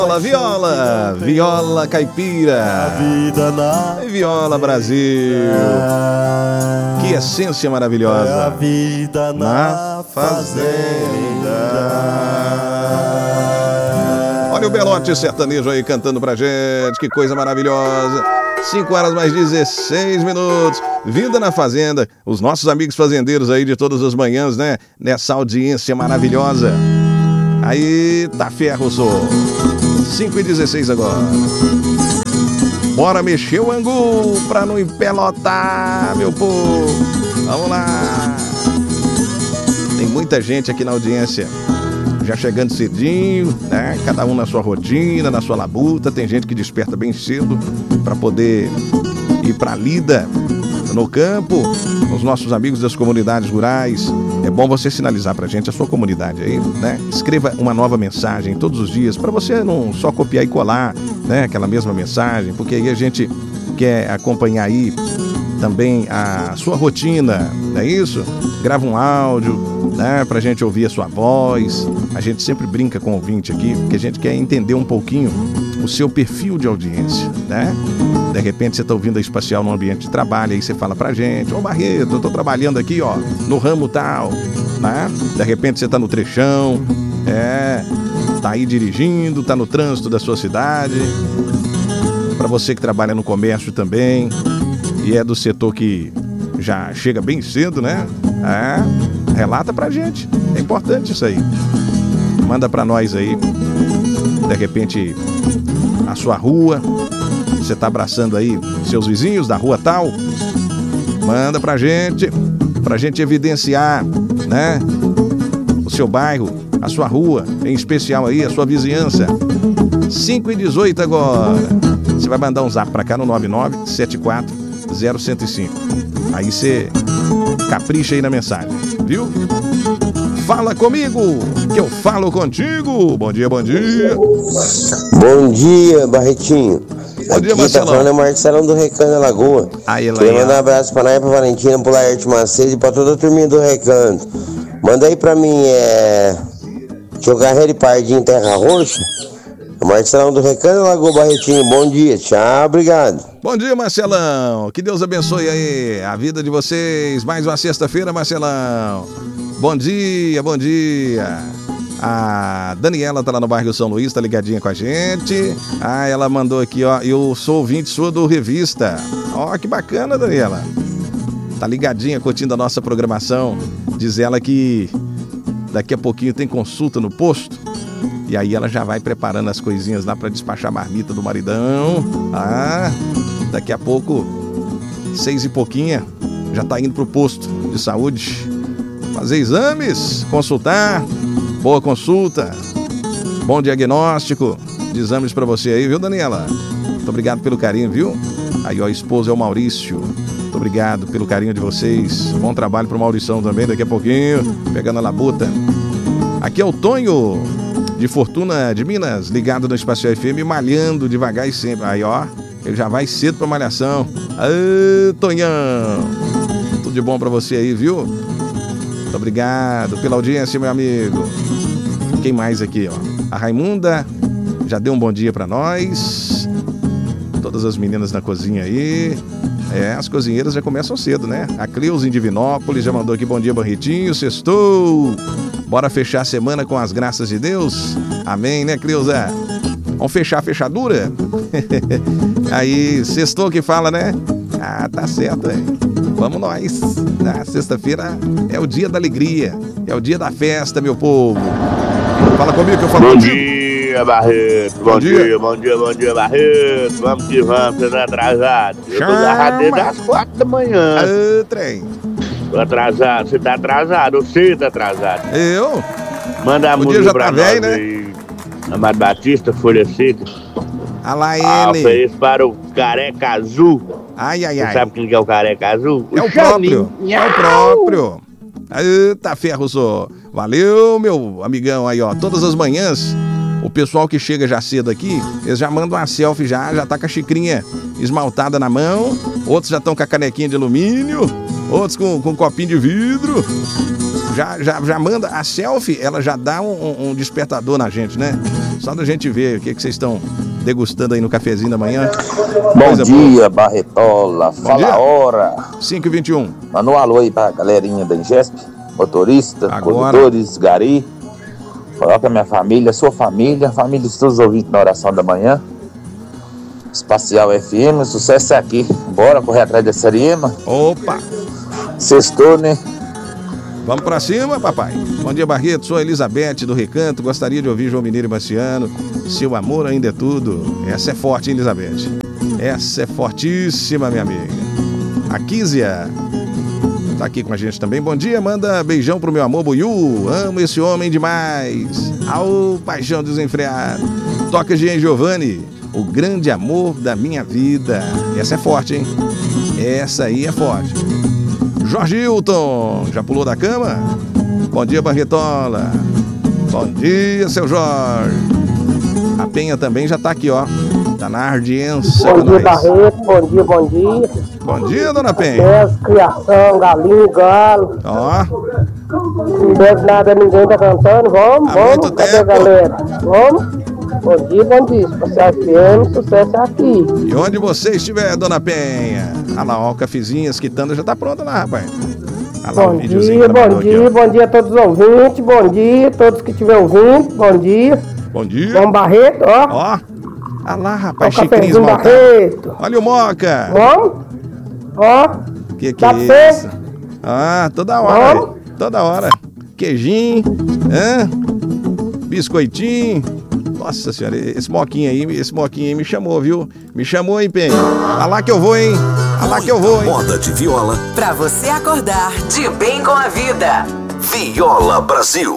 Viola, viola caipira, e viola Brasil. Que essência maravilhosa. A vida na fazenda. Olha o Belote sertanejo aí cantando pra gente, que coisa maravilhosa. 5h mais 16. Vida na Fazenda, os nossos amigos fazendeiros aí de todas as manhãs, né? Nessa audiência maravilhosa. Aí tá ferro, sou. 5h16 agora. Bora mexer o angu pra não empelotar, meu povo. Vamos lá. Tem muita gente aqui na audiência. Já chegando cedinho, né? Cada um na sua rotina, na sua labuta. Tem gente que desperta bem cedo pra poder ir pra lida no campo. Os nossos amigos das comunidades rurais. É bom você sinalizar pra gente a sua comunidade aí, né? Escreva uma nova mensagem todos os dias, pra você não só copiar e colar, né? Aquela mesma mensagem, porque aí a gente quer acompanhar aí também a sua rotina, não é isso? Grava um áudio, né? Pra gente ouvir a sua voz. A gente sempre brinca com o ouvinte aqui, porque a gente quer entender um pouquinho o seu perfil de audiência, né? De repente você tá ouvindo a Espacial no ambiente de trabalho, aí você fala pra gente: ô Barreto, eu tô trabalhando aqui, ó, no ramo tal, né? De repente você tá no trechão, tá aí dirigindo, tá no trânsito da sua cidade. Pra você que trabalha no comércio também e é do setor que já chega bem cedo, né? Relata pra gente, é importante isso aí. Manda pra nós aí, de repente, a sua rua. Você tá abraçando aí seus vizinhos da rua tal? Manda pra gente evidenciar, né? O seu bairro, a sua rua, em especial aí, a sua vizinhança. 5h18 agora. Você vai mandar um zap pra cá no 99740105. Aí você capricha aí na mensagem, viu? Fala comigo, que eu falo contigo. Bom dia, bom dia. Bom dia, Barretinho. Bom dia, aqui Marcelão. Tá falando é Marcelão do Recanto da Lagoa. Queria mandar um abraço pra Naya, pra Valentina, pro Laerte Macedo e pra toda a turminha do Recanto. Manda aí pra mim, Chocarreira e Pardinho Terra Roxa. Marcelão do Recanto da Lagoa, Barretinho. Bom dia, tchau, obrigado. Bom dia, Marcelão. Que Deus abençoe aí a vida de vocês. Mais uma sexta-feira, Marcelão. Bom dia, bom dia. A Daniela tá lá no bairro São Luís, tá ligadinha com a gente. Ela mandou aqui, ó, eu sou ouvinte sua do Revista. Ó, que bacana, Daniela. Tá ligadinha, curtindo a nossa programação. Diz ela que daqui a pouquinho tem consulta no posto. E aí ela já vai preparando as coisinhas lá pra despachar a marmita do maridão. Daqui a pouco, 6 e pouquinha, já tá indo pro posto de saúde. Fazer exames, consultar. Boa consulta, bom diagnóstico de exames pra você aí, viu, Daniela? Muito obrigado pelo carinho, viu? Aí, ó, esposo é o Maurício. Muito obrigado pelo carinho de vocês. Bom trabalho pro Maurição também, daqui a pouquinho, pegando a labuta. Aqui é o Tonho, de Fortuna de Minas, ligado no Espacial FM, malhando devagar e sempre. Aí, ó, ele já vai cedo pra malhação. Tonhão, tudo de bom pra você aí, viu? Muito obrigado pela audiência, meu amigo. Quem mais aqui, ó? A Raimunda já deu um bom dia pra nós. Todas as meninas na cozinha aí. As cozinheiras já começam cedo, né? A Cleusa em Divinópolis já mandou aqui: bom dia, Barretinho, sextou. Bora fechar a semana com as graças de Deus? Amém, né, Cleusa? Vamos fechar a fechadura? Aí, sextou que fala, né? Tá certo, hein? Vamos nós. Sexta-feira é o dia da alegria, é o dia da festa, meu povo. Fala comigo que eu falo contigo. Bom dia, Barreto. Bom dia, Barreto. Vamos que vamos, você tá atrasado. Eu tô agarrado desde as 4 da manhã. Trem. Tô atrasado, você tá atrasado, você tá atrasado. Eu? Manda a música já pra tá nós velho, né? Aí. Amado Batista, Folha Seca. Alá ele. Feliz para o Careca Azul. Você sabe quem que é o Careca Azul? É o próprio. É o próprio. Eita ferro, só. Valeu, meu amigão aí, ó. Todas as manhãs, o pessoal que chega já cedo aqui, eles já mandam uma selfie, já tá com a xicrinha esmaltada na mão. Outros já estão com a canequinha de alumínio. Outros com um copinho de vidro. Já manda a selfie, ela já dá um despertador na gente, né? Só da gente ver o que vocês estão degustando aí no cafezinho da manhã. Bom dia, Barretola. Fala dia. A hora. 5h21. Manda um alô aí pra galerinha da Ingesp, motorista, Agora. condutores, gari. Coloca minha família, sua família, família de todos os ouvintes na oração da manhã. Espacial FM, sucesso é aqui. Bora correr atrás dessa Ariema. Opa! Sextou, né? Vamos pra cima, papai. Bom dia, Barreto. Sou a Elizabeth do Recanto. Gostaria de ouvir João Mineiro e Marciano. Seu amor ainda é tudo. Essa é forte, hein, Elizabeth? Essa é fortíssima, minha amiga. A Kísia tá aqui com a gente também. Bom dia, manda beijão pro meu amor Buiú. Amo esse homem demais. Ao paixão desenfreada. Toca Jean Giovanni. O grande amor da minha vida. Essa é forte, hein? Essa aí é forte. Jorge Hilton, já pulou da cama? Bom dia, Barretola. Bom dia, seu Jorge. A Penha também já tá aqui, ó. Tá na audiência. Bom dia, Barreto. Bom dia, bom dia. Bom dia, dona Penha. Criação, galinho, galo. Ó. Não deve nada, ninguém tá cantando. Vamos, vamos. Cadê a galera? Vamos. Bom dia, Espacial FM, sucesso aqui. E onde você estiver, dona Penha? Olha lá, ó, o cafezinho, as quitandas já tá pronta lá, rapaz. Olha lá, bom dia, bom dia a todos os ouvintes. Bom dia a todos que estiverem ouvindo. Bom dia. Bom dia. Bom Barreto, ó. Ó. Olha lá, rapaz, Chiquinho Barreto. Olha o Moca. Vamos. Ó. Que é isso? Ah, toda hora. Vamos. Toda hora. Queijinho, biscoitinho. Nossa senhora, esse moquinho aí me chamou, viu? Me chamou, hein, Penha? Olha lá que eu vou, hein? Olha lá que eu vou, hein? Moda de viola. Pra você acordar de bem com a vida. Viola Brasil.